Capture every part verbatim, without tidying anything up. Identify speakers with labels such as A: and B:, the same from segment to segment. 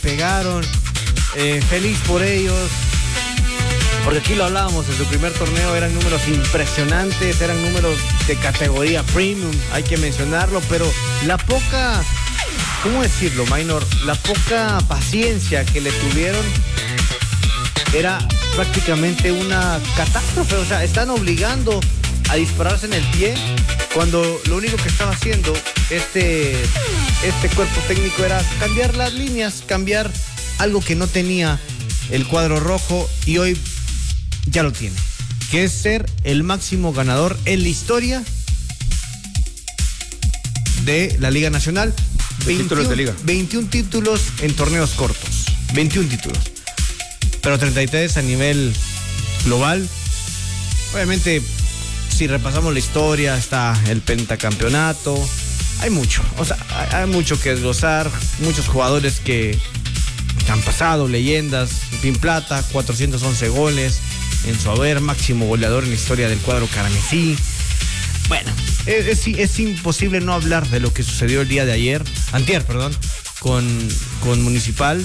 A: pegaron, eh, feliz por ellos. Porque aquí lo hablábamos, en su primer torneo eran números impresionantes, eran números de categoría premium, hay que mencionarlo, pero la poca, ¿cómo decirlo, Minor? La poca paciencia que le tuvieron era prácticamente una catástrofe. O sea, están obligando a dispararse en el pie cuando lo único que estaba haciendo este, este cuerpo técnico era cambiar las líneas, cambiar algo que no tenía el cuadro rojo, y hoy ya lo tiene, que es ser el máximo ganador en la historia de la Liga Nacional. veintiún, títulos de Liga. veintiún títulos en torneos cortos, veintiún títulos, pero treinta y tres a nivel global. Obviamente, si repasamos la historia, está el pentacampeonato, hay mucho, o sea, hay, hay mucho que desglosar, muchos jugadores que, que han pasado, leyendas. Pin Plata, cuatrocientos once goles en su haber, máximo goleador en la historia del cuadro carmesí. Bueno, es, es, es imposible no hablar de lo que sucedió el día de ayer, antier, perdón, con, con Municipal.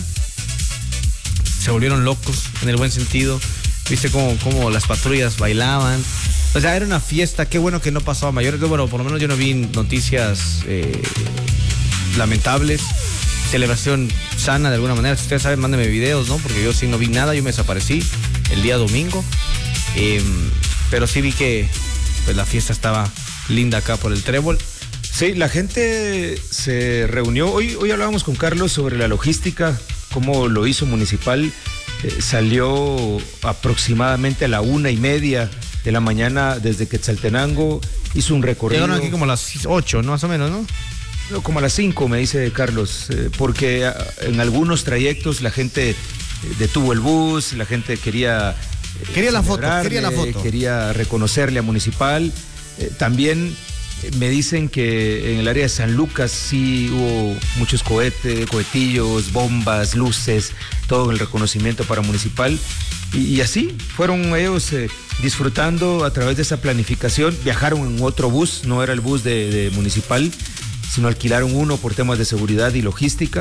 A: Se volvieron locos, en el buen sentido. Viste cómo, cómo las patrullas bailaban. O sea, era una fiesta. Qué bueno que no pasó a mayores. Bueno, por lo menos yo no vi noticias eh, lamentables. Celebración sana de alguna manera. Si ustedes saben, mándenme videos, ¿no? Porque yo sí no vi nada, yo me desaparecí el día domingo. Eh, pero sí vi que pues, la fiesta estaba linda acá por el Trébol.
B: Sí, la gente se reunió. Hoy, hoy hablábamos con Carlos sobre la logística, cómo lo hizo Municipal. Eh, salió aproximadamente a la una y media de la mañana desde Quetzaltenango, hizo un recorrido.
A: Llegaron aquí como a las ocho, ¿no? Más o menos, ¿no?
B: No, como a las cinco, me dice Carlos, eh, porque en algunos trayectos la gente eh, detuvo el bus, la gente quería... Eh,
A: quería la foto, quería la foto.
B: Quería reconocerle a Municipal. Eh, también eh, me dicen que en el área de San Lucas sí hubo muchos cohetes, cohetillos, bombas, luces, todo el reconocimiento para Municipal. Y, y así fueron ellos eh, disfrutando a través de esa planificación. Viajaron en otro bus, no era el bus de, de Municipal, sino alquilaron uno por temas de seguridad y logística.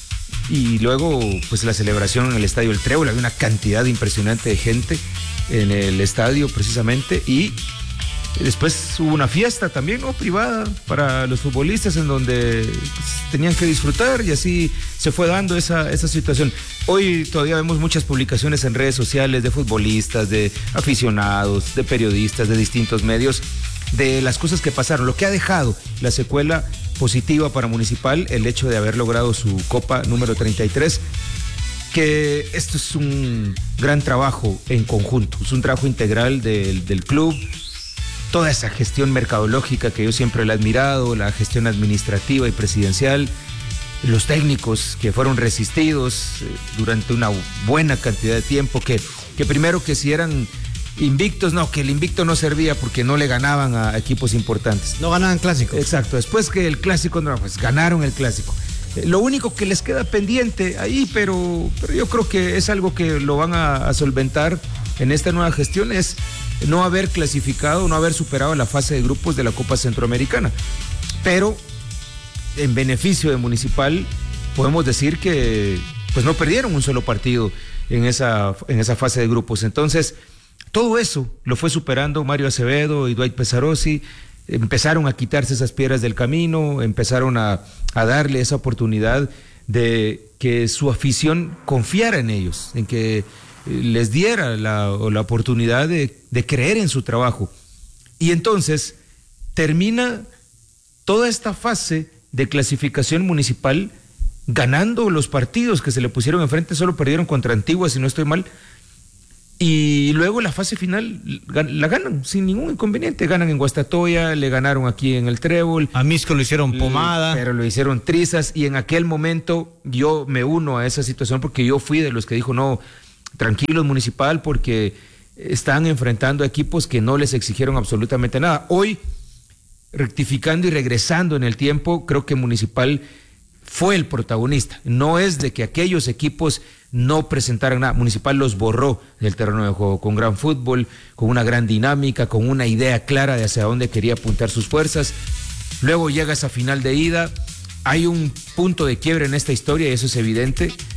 B: Y luego, pues la celebración en el Estadio El Trébol, había una cantidad impresionante de gente en el estadio precisamente, y después hubo una fiesta también, ¿no? Privada para los futbolistas en donde tenían que disfrutar, y así se fue dando esa, esa situación. Hoy todavía vemos muchas publicaciones en redes sociales de futbolistas, de aficionados, de periodistas, de distintos medios, de las cosas que pasaron, lo que ha dejado la secuela positiva para Municipal, el hecho de haber logrado su Copa número treinta y tres, que esto es un gran trabajo en conjunto, es un trabajo integral del, del club, toda esa gestión mercadológica que yo siempre la he admirado, la gestión administrativa y presidencial, los técnicos que fueron resistidos eh, durante una buena cantidad de tiempo, que, que primero que si eran invictos, no, que el invicto no servía porque no le ganaban a equipos importantes.
A: No ganaban clásicos.
B: Exacto, después que el clásico, no, pues ganaron el clásico. Eh, lo único que les queda pendiente ahí, pero, pero yo creo que es algo que lo van a, a solventar en esta nueva gestión, es no haber clasificado, no haber superado la fase de grupos de la Copa Centroamericana. Pero en beneficio de Municipal, podemos decir que pues no perdieron un solo partido en esa, en esa fase de grupos. Entonces, todo eso lo fue superando Mario Acevedo y Dwight Pesarossi. Empezaron a quitarse esas piedras del camino, empezaron a, a darle esa oportunidad de que su afición confiara en ellos, en que les diera la, la oportunidad de, de creer en su trabajo. Y entonces termina toda esta fase de clasificación Municipal ganando los partidos que se le pusieron enfrente. Solo perdieron contra Antigua, si no estoy mal. Y luego la fase final la ganan sin ningún inconveniente. Ganan en Guastatoya, le ganaron aquí en el Trébol.
A: A Misco lo hicieron pomada.
B: Pero lo hicieron trizas. Y en aquel momento yo me uno a esa situación, porque yo fui de los que dijo, no, tranquilos Municipal, porque están enfrentando equipos que no les exigieron absolutamente nada. Hoy, rectificando y regresando en el tiempo, creo que Municipal fue el protagonista. No es de que aquellos equipos no presentaran nada. Municipal los borró del terreno de juego con gran fútbol, con una gran dinámica, con una idea clara de hacia dónde quería apuntar sus fuerzas. Luego llega esa final de ida. Hay un punto de quiebre en esta historia y eso es evidente.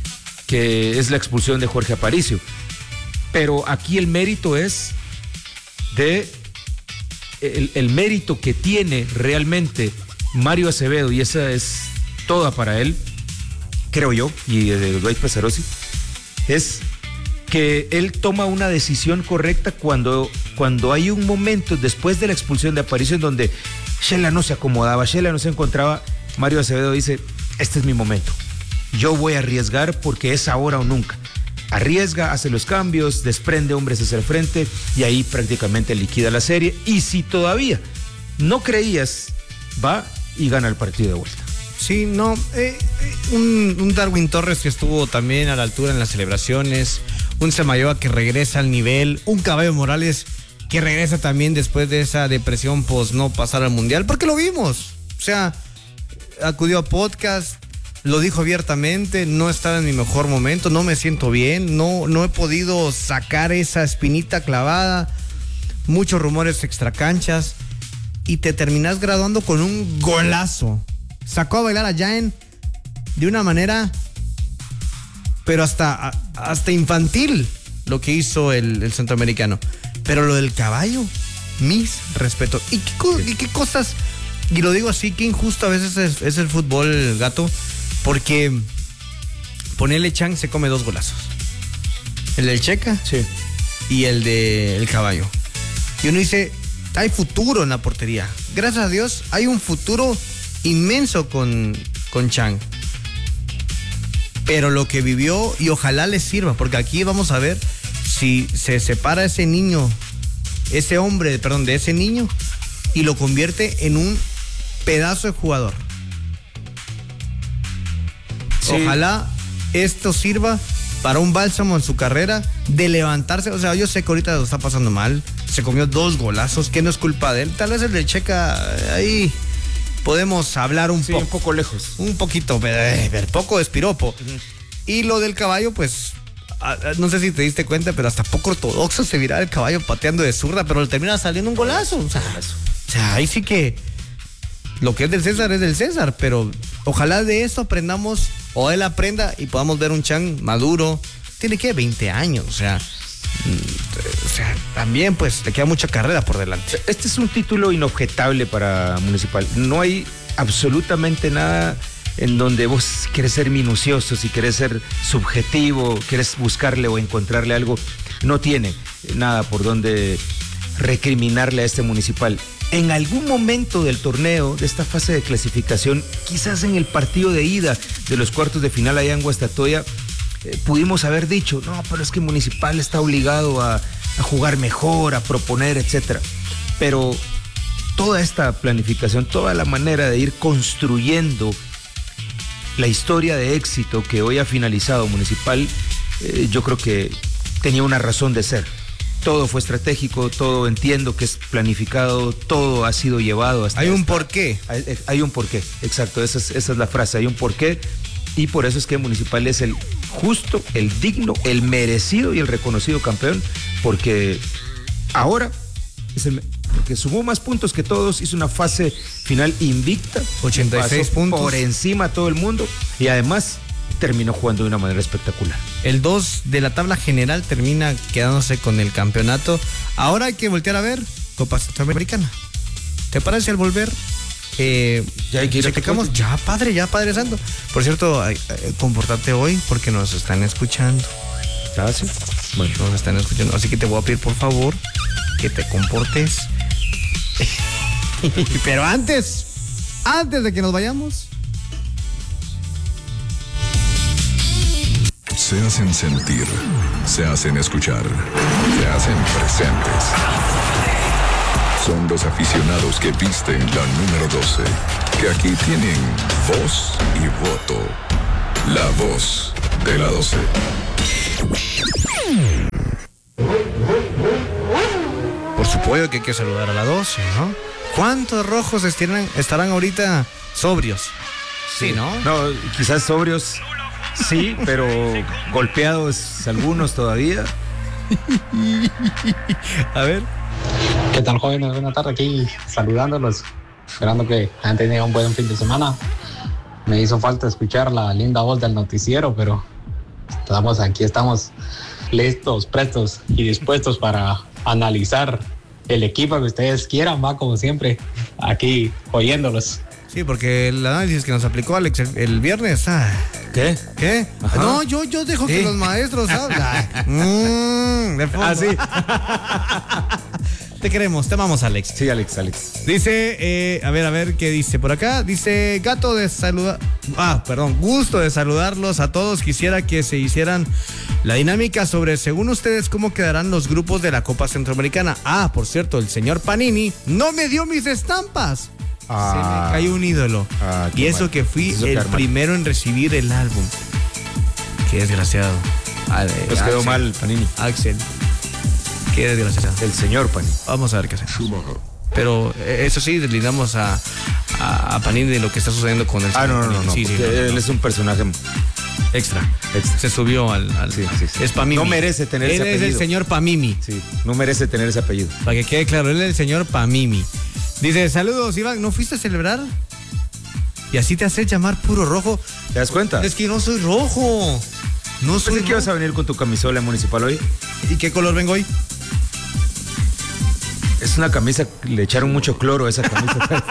B: que es la expulsión de Jorge Aparicio. Pero aquí el mérito es de el, el mérito que tiene realmente Mario Acevedo, y esa es toda para él, creo yo, y de Dwight Pesarosi, es que él toma una decisión correcta cuando, cuando hay un momento después de la expulsión de Aparicio en donde Shela no se acomodaba, Shela no se encontraba. Mario Acevedo dice, este es mi momento, yo voy a arriesgar porque es ahora o nunca. Arriesga, hace los cambios, desprende hombres hacia el frente y ahí prácticamente liquida la serie. Y si todavía no creías, va y gana el partido de vuelta.
A: Sí, no, eh, eh, un, un Darwin Torres que estuvo también a la altura en las celebraciones, un Samayoa que regresa al nivel, un Caballo Morales que regresa también después de esa depresión post no pasar al Mundial, porque lo vimos, o sea, acudió a podcast, lo dijo abiertamente, no estaba en mi mejor momento, no me siento bien, no, no he podido sacar esa espinita clavada, muchos rumores extracanchas, y te terminas graduando con un golazo. Sacó a bailar a Jaén de una manera, pero hasta, hasta infantil, lo que hizo el, el centroamericano. Pero lo del Caballo, mis respetos. ¿Y qué, y qué cosas? Y lo digo así, qué injusto a veces es, es el fútbol, Gato, porque ponerle Chang se come dos golazos. El del Checa,
B: sí,
A: y el del Caballo. Y uno dice, hay futuro en la portería. Gracias a Dios, hay un futuro inmenso con, con Chang. Pero lo que vivió, y ojalá le sirva, porque aquí vamos a ver si se separa ese niño, ese hombre, perdón, de ese niño, y lo convierte en un pedazo de jugador. Sí. Ojalá esto sirva para un bálsamo en su carrera, de levantarse. O sea, yo sé que ahorita lo está pasando mal, se comió dos golazos, que no es culpa de él. Tal vez el de Checa, ahí podemos hablar un
B: sí,
A: poco.
B: un poco lejos.
A: Un poquito, pero poco de espiropo. Uh-huh. Y lo del Caballo, pues, no sé si te diste cuenta, pero hasta poco ortodoxo se viraba el Caballo pateando de zurda, pero le termina saliendo un golazo. O sea, o sea, ahí sí que lo que es del César es del César, pero ojalá de eso aprendamos, o él aprenda y podamos ver un Chang maduro. Tiene que veinte años, o sea, o sea, también pues le queda mucha carrera por delante.
B: Este es un título inobjetable para Municipal. No hay absolutamente nada en donde vos querés ser minucioso, si querés ser subjetivo, querés buscarle o encontrarle algo. No tiene nada por donde recriminarle a este Municipal. En algún momento del torneo, de esta fase de clasificación, quizás en el partido de ida de los cuartos de final allá en Guastatoya, eh, pudimos haber dicho, no, pero es que Municipal está obligado a, a jugar mejor, a proponer, etcétera. Pero toda esta planificación, toda la manera de ir construyendo la historia de éxito que hoy ha finalizado Municipal, eh, yo creo que tenía una razón de ser. Todo fue estratégico, todo entiendo que es planificado, todo ha sido llevado hasta...
A: Hay un
B: esta,
A: porqué.
B: Hay, hay un porqué, exacto, esa es, esa es la frase, hay un porqué, y por eso es que Municipal es el justo, el digno, el merecido y el reconocido campeón, porque ahora es el... porque sumó más puntos que todos, hizo una fase final invicta,
A: ochenta y seis puntos
B: por encima a todo el mundo, y además terminó jugando de una manera espectacular.
A: El dos de la tabla general termina quedándose con el campeonato. Ahora hay que voltear a ver Copa Centroamericana. ¿Te parece al volver? Eh,
B: ya hay que ir a
A: checamos. Ya, padre, ya, Padre Santo. Por cierto, eh, comportate hoy porque nos están escuchando.
B: ¿Ah, sí?
A: Bueno, nos están escuchando. Así que te voy a pedir, por favor, que te comportes. Pero antes, antes de que nos vayamos,
C: se hacen sentir, se hacen escuchar, se hacen presentes. Son los aficionados que visten la número doce, que aquí tienen voz y voto. La voz de la doce.
A: Por supuesto que hay que saludar a la doce, ¿no? ¿Cuántos rojos estarán, estarán ahorita sobrios? Sí, sí, ¿no?
B: No, quizás sobrios, sí, pero golpeados algunos todavía.
A: A ver.
D: ¿Qué tal, jóvenes? Buenas tardes, aquí saludándolos, esperando que hayan tenido un buen fin de semana. Me hizo falta escuchar la linda voz del noticiero, pero Estamos aquí, estamos listos, prestos y dispuestos para analizar el equipo que ustedes quieran, va, como siempre, aquí oyéndolos.
A: Sí, porque el análisis que nos aplicó Alex el, el viernes. Ah,
B: ¿Qué?
A: ¿Qué?
B: Ajá.
A: No, yo, yo dejo
B: ¿Sí?
A: que los maestros hablen. mm, de fondo.
B: Ah, sí.
A: Te queremos, te amamos, Alex.
B: Sí, Alex, Alex.
A: Dice, eh, a ver, a ver, ¿qué dice por acá? Dice, gato de saludar... Ah, perdón, gusto de saludarlos a todos. Quisiera que se hicieran la dinámica sobre, según ustedes, cómo quedarán los grupos de la Copa Centroamericana. Ah, por cierto, el señor Panini no me dio mis estampas.
B: Ah.
A: Se me cayó un ídolo.
B: Ah,
A: y eso
B: mal.
A: que fui
B: Eso
A: el
B: quedar mal.
A: primero en recibir el álbum. Qué desgraciado. Ah, eh,
B: Pues quedó
A: Axel.
B: mal, Panini.
A: Axel. Qué desgraciado.
B: El señor Panini.
A: Vamos a ver qué hacemos. Pero eh, eso sí, deslindamos a, a, a Panini de lo que está sucediendo con el
B: Ah, no, no, no, no,
A: Sí, sí,
B: porque
A: no, no,
B: él
A: no.
B: es un personaje
A: Extra.
B: extra.
A: Se subió al... al
B: Sí, sí, sí.
A: Es Pamimi.
B: No merece tener
A: él
B: ese
A: es el
B: apellido.
A: señor Pamimi.
B: Sí, no merece tener ese apellido.
A: Para que quede claro, él es el señor Pamimi. Dice, saludos, Iván, ¿no fuiste a celebrar? Y así te haces llamar puro rojo.
B: ¿Te das cuenta?
A: Es que no soy rojo. No soy
B: Pensé que ibas a
A: rojo.
B: venir con tu camisola municipal hoy.
A: ¿Y qué color vengo hoy?
B: Es una camisa, le echaron mucho cloro a esa camisa.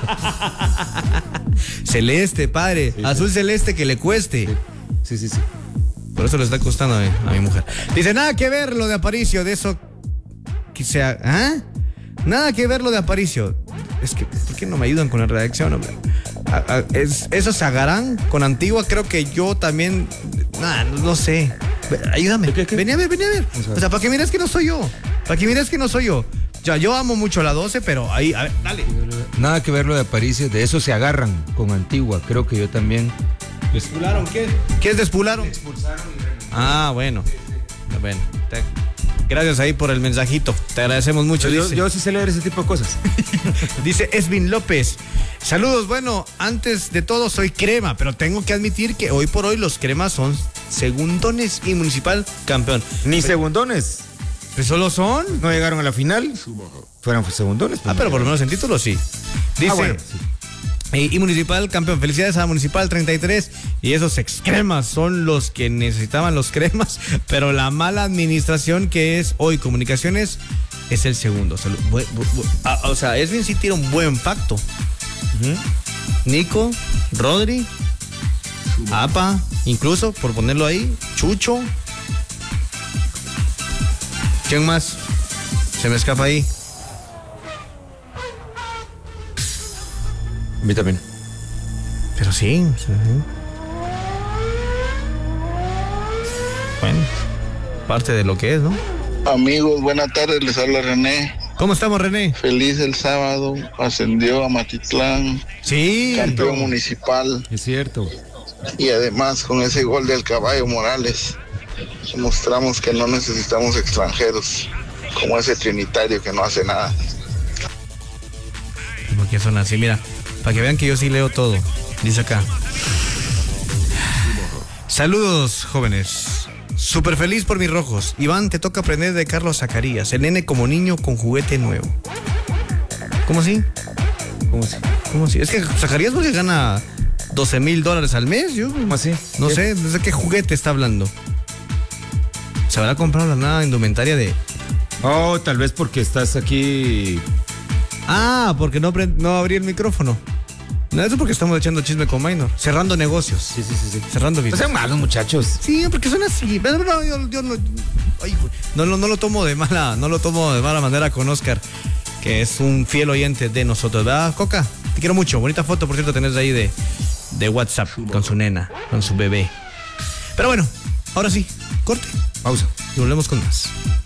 A: Celeste, padre.
B: Sí,
A: Azul celeste que le cueste.
B: Sí, sí, sí.
A: Por eso le está costando a mi, a mi mujer. Dice, nada que ver lo de Aparicio, de eso que sea. ¿Ah? Nada que ver lo de Aparicio. Es que, ¿por qué no me ayudan con la redacción, hombre? A, a, es, esos Sagarán con Antigua, creo que yo también. Nada, no, no sé. Ayúdame.
B: ¿Qué, qué?
A: Vení a ver, vení a ver. O sea, para que mires que no soy yo. Para que mires que no soy yo. Ya, yo amo mucho la doce, pero ahí, a ver, dale.
B: Nada que ver lo de Aparicio, de eso se agarran con Antigua. Creo que yo también.
A: ¿Despularon qué? ¿Qué es despularon? Ah, bueno. Bueno, te- gracias ahí por el mensajito. Te agradecemos mucho.
B: Yo,
A: Dice,
B: yo sí sé leer ese tipo de cosas.
A: dice Esvin López. Saludos, bueno, antes de todo soy crema, pero tengo que admitir que hoy por hoy los cremas son segundones y Municipal campeón.
B: Ni segundones.
A: ¿Pues solo son?
B: No llegaron a la final. Fueron segundones.
A: Ah, pero por lo menos en título sí. Dice,
B: Ah, bueno, sí.
A: eh, y Municipal campeón, felicidades a Municipal treinta y tres. Y esos ex cremas son los que necesitaban los cremas, pero la mala administración que es hoy Comunicaciones es el segundo. Salud. Bu- bu- bu- ah, o sea, Esvin sí tira un buen pacto. Nico, Rodri, Apa, incluso por ponerlo ahí, Chucho. ¿Quién más? Se me escapa ahí.
B: A mí también.
A: Pero sí. sí. Bueno, parte de lo que es, ¿no?
E: Amigos, buenas tardes, les habla René.
A: ¿Cómo estamos, René?
E: Feliz el sábado, ascendió a Matitlán,
A: Sí.
E: campeón municipal,
B: Es cierto.
E: y además con ese gol del Caballo Morales mostramos que no necesitamos extranjeros, como ese trinitario que no hace nada.
A: Porque son así, mira, para que vean que yo sí leo todo. Dice acá. Saludos, jóvenes. Súper feliz por mis rojos. Iván, te toca aprender de Carlos Zacarías, el nene como niño con juguete nuevo. ¿Cómo así?
B: ¿Cómo así?
A: ¿Cómo así? Es que Zacarías porque gana doce mil dólares al mes. Yo
B: ¿Cómo así?
A: no
B: ¿Qué?
A: sé, ¿desde qué juguete está hablando? ¿Se habrá comprado la nada indumentaria de...?
B: Oh, tal vez porque estás aquí.
A: Ah, porque no, pre- no abrí el micrófono. No, eso porque estamos echando chisme con Minor. Cerrando negocios.
B: Sí, sí, sí, sí.
A: Cerrando
B: No
A: business.
B: sean malos, muchachos.
A: Sí, porque son así. Pero no, yo, yo no, ay, güey. no, no, no lo tomo de mala, no lo tomo de mala manera con Oscar, que es un fiel oyente de nosotros, ¿verdad, Coca? Te quiero mucho. Bonita foto, por cierto, tenés ahí de, de WhatsApp con su nena, con su bebé. Pero bueno, ahora sí, corte
B: Pausa.
A: y volvemos con más.